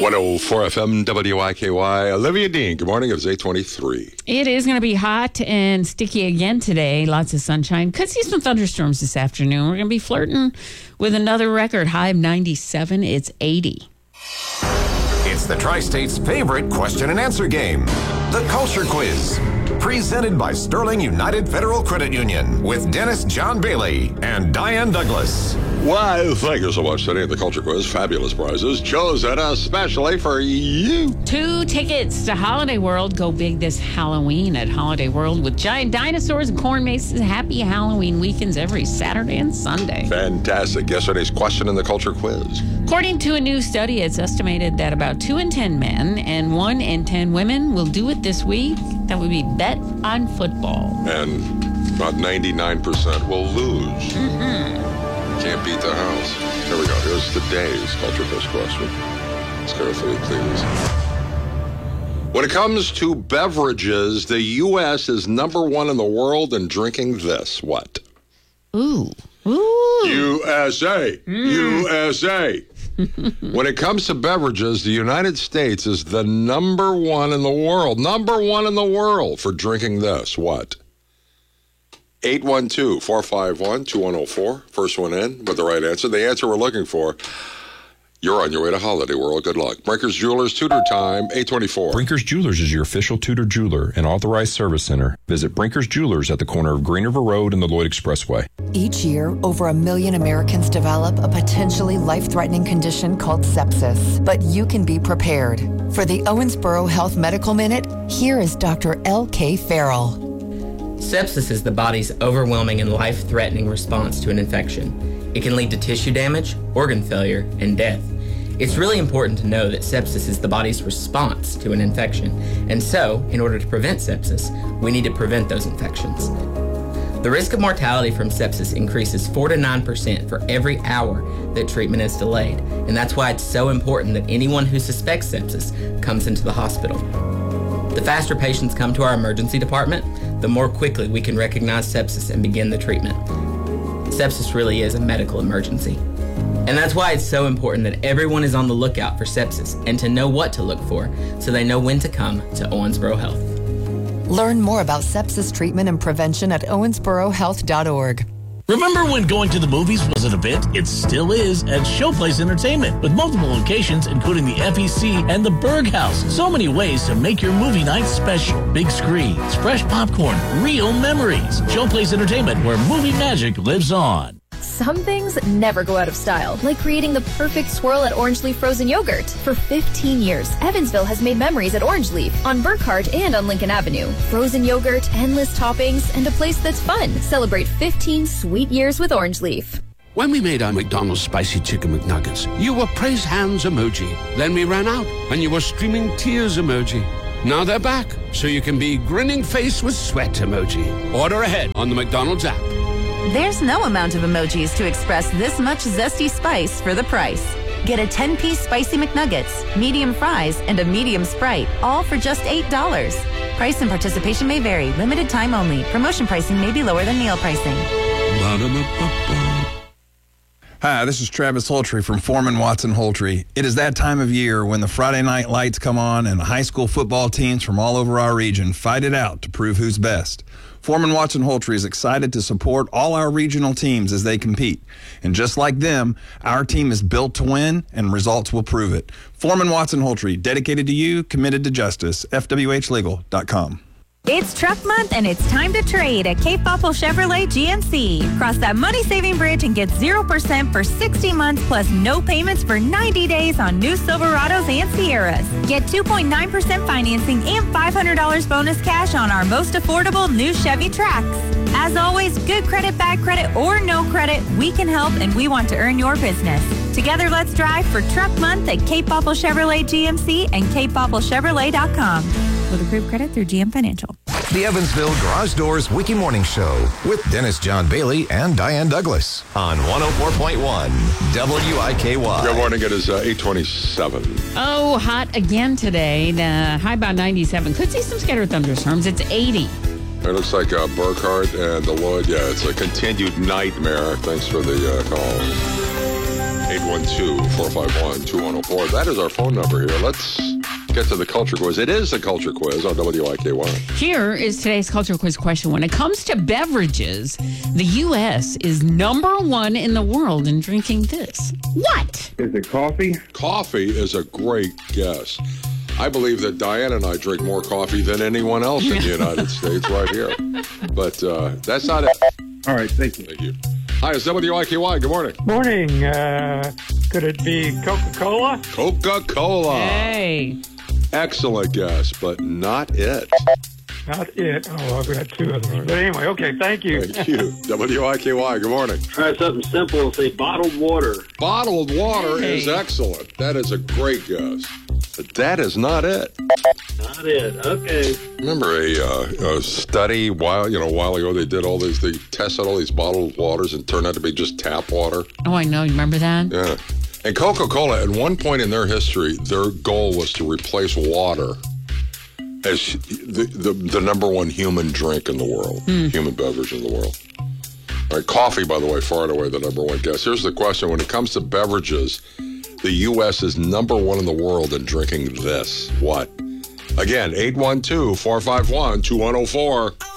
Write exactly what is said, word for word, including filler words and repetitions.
one oh four F M W I K Y. Olivia Dean, good morning. It is eight twenty-three. It is going to be hot and sticky again today. Lots of sunshine. Could see some thunderstorms this afternoon. We're going to be flirting with another record high of ninety-seven. It's eighty. It's the Tri-State's favorite question and answer game, the Culture Quiz. Presented by Sterling United Federal Credit Union with Dennis John Bailey and Diane Douglas. Why, thank you so much today at the Culture Quiz. Fabulous prizes chosen especially for you. Two tickets to Holiday World. Go big this Halloween at Holiday World with giant dinosaurs and corn mazes. Happy Halloween weekends every Saturday and Sunday. Fantastic. Yesterday's question in the Culture Quiz. According to a new study, it's estimated that about two in ten men and one in ten women will do it this week. That would be bet on football. And about ninety-nine percent will lose. Mm-hmm. Can't beat the house. Here we go. Here's today's Culture Quiz question. Let's carefully, please. When it comes to beverages, the U S is number one in the world in drinking this. What? Ooh. Ooh. U S A. Mm. U S A. When it comes to beverages, the United States is the number one in the world. Number one in the world for drinking this. What? eight one two, four five one, two one oh four. First one in with the right answer. The answer we're looking for. You're on your way to Holiday World. Good luck. Brinkers Jewelers, Tudor time, eight twenty-four. Brinkers Jewelers is your official Tudor jeweler and authorized service center. Visit Brinkers Jewelers at the corner of Green River Road and the Lloyd Expressway. Each year, over a million Americans develop a potentially life-threatening condition called sepsis. But you can be prepared. For the Owensboro Health Medical Minute, here is Doctor L K Farrell. Sepsis is the body's overwhelming and life-threatening response to an infection. It can lead to tissue damage, organ failure, and death. It's really important to know that sepsis is the body's response to an infection, and so, in order to prevent sepsis, we need to prevent those infections. The risk of mortality from sepsis increases four to nine percent for every hour that treatment is delayed, and that's why it's so important that anyone who suspects sepsis comes into the hospital. The faster patients come to our emergency department, the more quickly we can recognize sepsis and begin the treatment. Sepsis really is a medical emergency. And that's why it's so important that everyone is on the lookout for sepsis and to know what to look for so they know when to come to Owensboro Health. Learn more about sepsis treatment and prevention at owensboro health dot org. Remember when going to the movies was an event? It still is at Showplace Entertainment, with multiple locations including the F E C and the Berg House. So many ways to make your movie night special. Big screens, fresh popcorn, real memories. Showplace Entertainment, where movie magic lives on. Some things never go out of style, like creating the perfect swirl at Orange Leaf Frozen Yogurt. For fifteen years, Evansville has made memories at Orange Leaf, on Burkhart and on Lincoln Avenue. Frozen yogurt, endless toppings, and a place that's fun. Celebrate fifteen sweet years with Orange Leaf. When we made our McDonald's Spicy Chicken McNuggets, you were praise hands emoji. Then we ran out, and you were streaming tears emoji. Now they're back, so you can be grinning face with sweat emoji. Order ahead on the McDonald's app. There's no amount of emojis to express this much zesty spice for the price. Get a ten-piece Spicy McNuggets, medium fries, and a medium Sprite, all for just eight dollars. Price and participation may vary. Limited time only. Promotion pricing may be lower than meal pricing. Hi, this is Travis Holtry from Foreman Watson Holtry. It is that time of year when the Friday night lights come on and high school football teams from all over our region fight it out to prove who's best. Foreman Watson Holtry is excited to support all our regional teams as they compete. And just like them, our team is built to win, and results will prove it. Foreman Watson Holtry, dedicated to you, committed to justice. F W H legal dot com. It's truck month and it's time to trade at Cape Popple Chevrolet G M C. Cross that money-saving bridge and get zero percent for sixty months plus no payments for ninety days on new Silverados and Sierras. Get two point nine percent financing and five hundred dollars bonus cash on our most affordable new Chevy Trax. As always, good credit, bad credit, or no credit, we can help and we want to earn your business. Together, let's drive for truck month at Cape Popple Chevrolet G M C and cape popple chevrolet dot com. With approved credit through G M Financial. The Evansville Garage Doors Wiki Morning Show with Dennis John Bailey and Diane Douglas on one oh four point one W I K Y. Good morning. It is uh, eight twenty-seven. Oh, hot again today. The high about ninety-seven. Could see some scattered thunderstorms. It's eighty. It looks like uh, Burkhart and the Lloyd. Yeah, it's a continued nightmare. Thanks for the uh, call. eight one two, four five one, two one zero four. That is our phone number here. Let's get to the culture quiz. It is the culture quiz on W I K Y. Here is today's culture quiz question. When it comes to beverages, the U S is number one in the world in drinking this. What? Is it coffee? Coffee is a great guess. I believe that Diane and I drink more coffee than anyone else in the United States right here. But uh, that's not it. All right, thank you. Thank you. Hi, it's W I K Y. Good morning. Morning. Uh, could it be Coca-Cola? Coca-Cola. Hey. Excellent guess, but not it. Not it. Oh, I've got two of them. But anyway, okay, thank you. Thank you. W I K Y, good morning. Try something simple. Say bottled water. Bottled water Hey. is excellent. That is a great guess. But that is not it. Not it. Okay. Remember a, uh, a study while you know a while ago they did all these they tested all these bottled waters and it turned out to be just tap water. Oh, I know. You remember that? Yeah. And Coca-Cola, at one point in their history, their goal was to replace water as the the, the number one human drink in the world, Mm. human beverage in the world. All right, coffee, by the way, far and away the number one guess. Here's the question: when it comes to beverages, the U S is number one in the world in drinking this. What? Again, eight one two, four five one, two one zero four.